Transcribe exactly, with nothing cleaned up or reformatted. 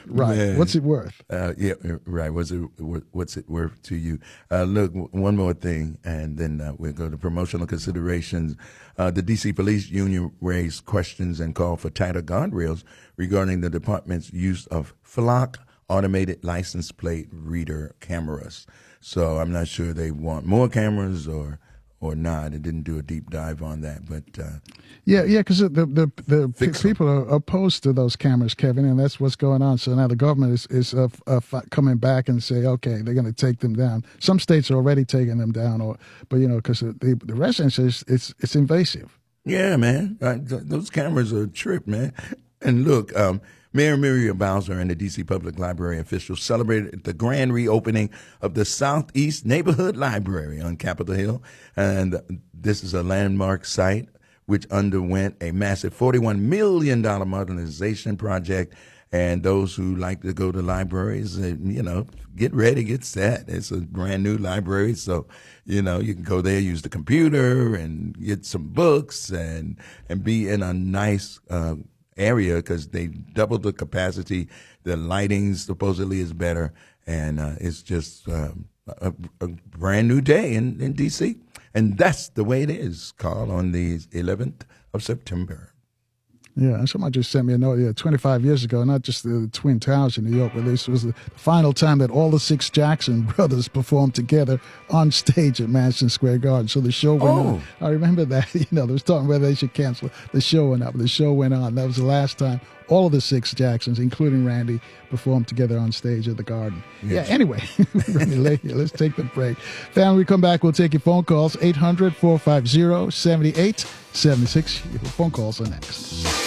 Right. Man. What's it worth? Uh, yeah, right. What's it, what's it worth to you? Uh, look, one more thing, and then uh, we'll go to promotional considerations. Uh, the D C Police Union raised questions and called for tighter guardrails regarding the department's use of flock automated license plate reader cameras. So I'm not sure they want more cameras or or not. It didn't do a deep dive on that, but uh, yeah, yeah, because the the the p- Fix 'em. people are opposed to those cameras, Kevin, and that's what's going on. So now the government is is uh, uh, f- coming back and say, okay, they're going to take them down. Some states are already taking them down, or but you know, because the the residents is it's it's invasive. yeah, man, uh, th- those cameras are a trip, man. And look, um, Mayor Muriel Bowser and the D C Public Library officials celebrated the grand reopening of the Southeast Neighborhood Library on Capitol Hill. And this is a landmark site which underwent a massive forty-one million dollars modernization project. And those who like to go to libraries, uh, you know, get ready, get set. It's a brand new library. So, you know, you can go there, use the computer and get some books and, and be in a nice, uh, area because they doubled the capacity. The lighting supposedly is better, and uh, it's just um, a, a brand new day in, in D C. And that's the way it is, Carl, on the eleventh of September. Yeah, and somebody just sent me a note. Yeah, twenty-five years ago, not just the Twin Towers in New York, but this was the final time that all the six Jackson brothers performed together on stage at Madison Square Garden. So the show went Oh. on. I remember that. You know, they was talking whether they should cancel. The show went up. The show went on. That was the last time all of the six Jacksons, including Randy, performed together on stage at the Garden. Yes. Yeah. Anyway, running late here. Let's take the break. Family, we come back. We'll take your phone calls. eight hundred, four five zero, seven eight seven six. Your phone calls are next.